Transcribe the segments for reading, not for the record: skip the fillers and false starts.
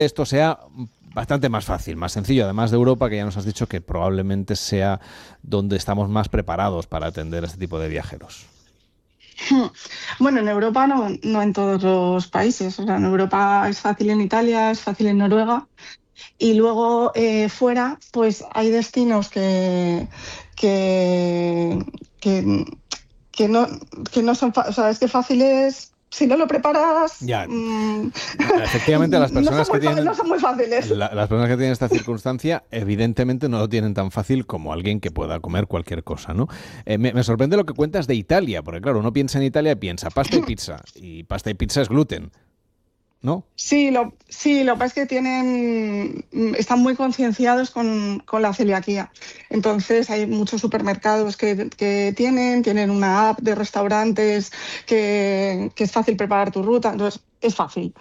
esto sea bastante más fácil, más sencillo, además de Europa, que ya nos has dicho que probablemente sea donde estamos más preparados para atender a este tipo de viajeros. Bueno, en Europa no en todos los países. O sea, en Europa es fácil en Italia, es fácil en Noruega. Y luego fuera, pues hay destinos que, que, que no, que no son, o sea, es que fáciles, si no lo preparas, Ya, efectivamente, no son muy fáciles. las personas que tienen esta circunstancia, evidentemente no lo tienen tan fácil como alguien que pueda comer cualquier cosa, ¿no? Me sorprende lo que cuentas de Italia, porque claro, uno piensa en Italia y piensa pasta y pizza es gluten, ¿no? Sí, lo que pasa es que están muy concienciados con la celiaquía. Entonces hay muchos supermercados que tienen una app de restaurantes que es fácil preparar tu ruta, entonces es fácil.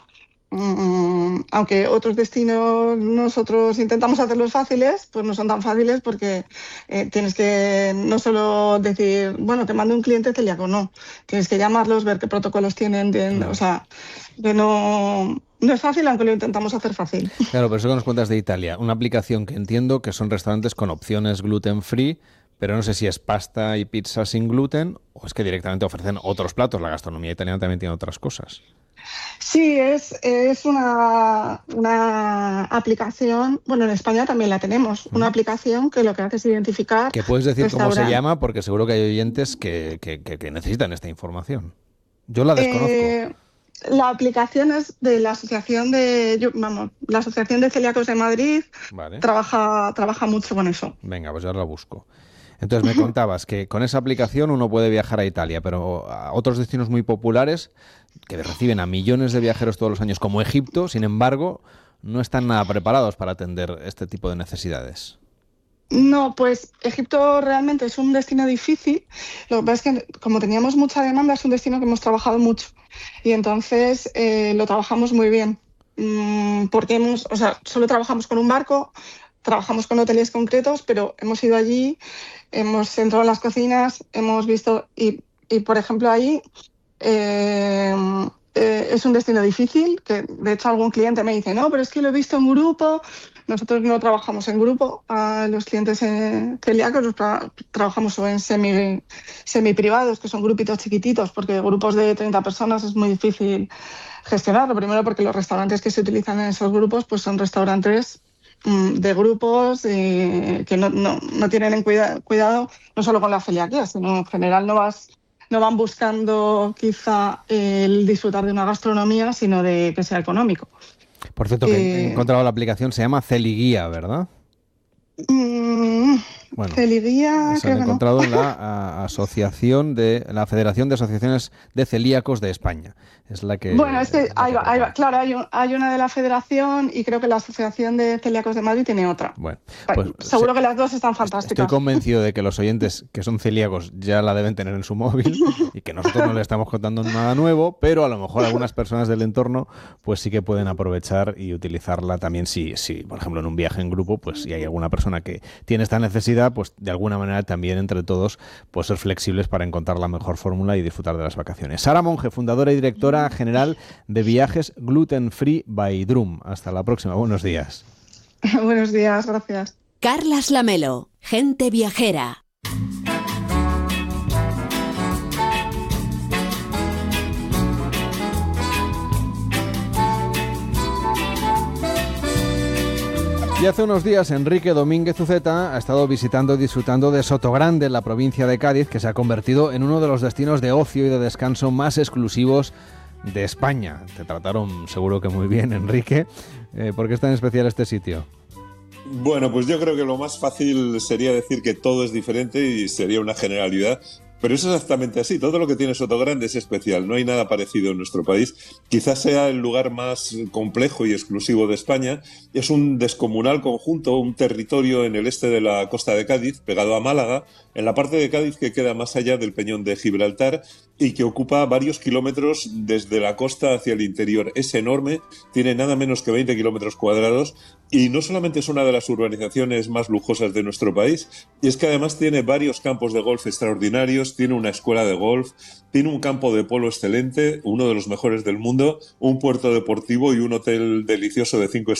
Aunque otros destinos nosotros intentamos hacerlos fáciles, pues no son tan fáciles porque tienes que no solo decir, bueno, te mando un cliente celíaco, no. Tienes que llamarlos, ver qué protocolos tienen, o Claro. sea, que no es fácil, aunque lo intentamos hacer fácil. Claro, pero eso que nos cuentas de Italia, una aplicación que entiendo que son restaurantes con opciones gluten free, pero no sé si es pasta y pizza sin gluten o es que directamente ofrecen otros platos. La gastronomía italiana también tiene otras cosas. Sí, es una aplicación, bueno, en España también la tenemos, una ¿Mm? aplicación que lo que hace es identificar Que puedes decir cómo se restaurantes. llama porque seguro que hay oyentes que necesitan esta información. Yo la desconozco. Eh, la aplicación es de la vamos, la Asociación de Celíacos de Madrid Vale. trabaja mucho con eso. Venga, pues yo ahora la busco. Entonces me contabas que con esa aplicación uno puede viajar a Italia, pero a otros destinos muy populares que reciben a millones de viajeros todos los años, como Egipto, sin embargo, no están nada preparados para atender este tipo de necesidades. No, pues Egipto realmente es un destino difícil. Lo que pasa es que como teníamos mucha demanda, es un destino que hemos trabajado mucho y entonces lo trabajamos muy bien. Porque o sea, solo trabajamos con un barco, trabajamos con hoteles concretos, pero hemos ido allí, hemos entrado en las cocinas, hemos visto y por ejemplo ahí eh, es un destino difícil, que de hecho algún cliente me dice, no, pero es que lo he visto en grupo. Nosotros no trabajamos en grupo, a los clientes celíacos trabajamos o en semi privados, que son grupitos chiquititos, porque grupos de 30 personas es muy difícil gestionarlo. Primero porque los restaurantes que se utilizan en esos grupos pues son restaurantes de grupos que no tienen cuidado no solo con la celiaquía, sino en general no van buscando quizá el disfrutar de una gastronomía, sino de que sea económico. Por cierto, que he Eh, encontrado la aplicación, se llama Celiguía, ¿verdad? mm, Bueno, Celiguía, se han creo que no. encontrado en la Federación de Asociaciones de Celíacos de España. Es Bueno, es que la que ahí va. propone. Claro, hay una de la Federación y creo que la Asociación de Celíacos de Madrid tiene otra. Bueno, pues Seguro que las dos están estoy fantásticas. convencido de que los oyentes que son celíacos ya la deben tener en su móvil y que nosotros no le estamos contando nada nuevo, pero a lo mejor algunas personas del entorno pues sí que pueden aprovechar y utilizarla también si, por ejemplo, en un viaje en grupo, pues si hay alguna persona que tiene esta necesidad, pues de alguna manera también entre todos pues ser flexibles para encontrar la mejor fórmula y disfrutar de las vacaciones. Sara Monge, fundadora y directora general de viajes Gluten Free by Drum. Hasta la próxima. Buenos días. Buenos días, gracias. Carlas Lamelo, gente viajera. Y hace unos días Enrique Domínguez Uceta ha estado visitando y disfrutando de Sotogrande, en la provincia de Cádiz, que se ha convertido en uno de los destinos de ocio y de descanso más exclusivos de España. Te trataron seguro que muy bien, Enrique. ¿Por qué es tan especial este sitio? Bueno, pues yo creo que lo más fácil sería decir que todo es diferente y sería una generalidad, pero es exactamente así. Todo lo que tiene Sotogrande es especial, no hay nada parecido en nuestro país. Quizás sea el lugar más complejo y exclusivo de España. Es un descomunal conjunto, un territorio en el este de la costa de Cádiz, pegado a Málaga, en la parte de Cádiz que queda más allá del Peñón de Gibraltar, y que ocupa varios kilómetros desde la costa hacia el interior. Es enorme, tiene nada menos que 20 kilómetros cuadrados y no solamente es una de las urbanizaciones más lujosas de nuestro país, y es que además tiene varios campos de golf extraordinarios, tiene una escuela de golf, tiene un campo de polo excelente, uno de los mejores del mundo, un puerto deportivo y un hotel delicioso de 5 estrellas